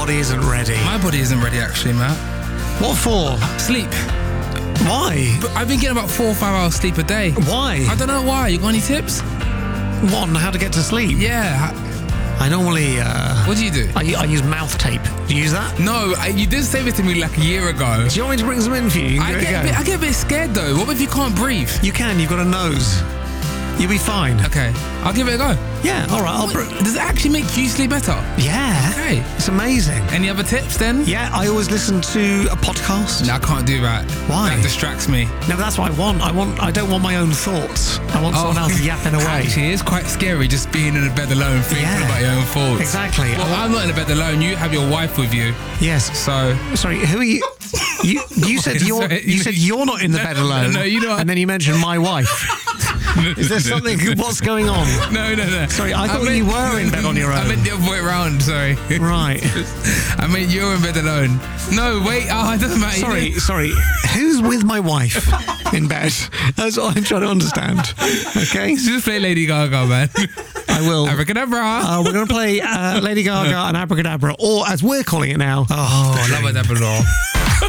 body isn't ready. My body isn't ready, actually, Matt. What for? Sleep. Why? But I've been getting about 4 or 5 hours sleep a day. Why? I don't know why. You got any tips? One, how to get to sleep. Yeah. I normally... What do you do? I use mouth tape. Do you use that? No, you did say it to me like a year ago. Do you want me to bring some in for you? I get a bit scared though. What if you can't breathe? You can. You've got a nose. You'll be fine. Okay, I'll give it a go. Yeah, all right. Does it actually make you sleep better? Yeah. Okay. It's amazing. Any other tips then? Yeah, I always listen to a podcast. No, I can't do that. Why? That distracts me. No, that's what I want. I don't want my own thoughts. I want someone else yapping away. Actually, it's quite scary just being in a bed alone, thinking about your own thoughts. Exactly. Well, I'm not in a bed alone. You have your wife with you. Yes. So. Sorry, who are you? You said you're not in the bed alone. No, you know. And then you mentioned my wife. Is there something? What's going on? No. Sorry, I thought you were in bed on your own. I meant the other way around, sorry. Right. I mean, you're in bed alone. No, wait. Oh, it doesn't matter. Sorry. Who's with my wife in bed? That's what I'm trying to understand. Okay? Just play Lady Gaga, man. I will. Abracadabra. We're going to play Lady Gaga and Abracadabra, or as we're calling it now. Oh, I love Abracadabra.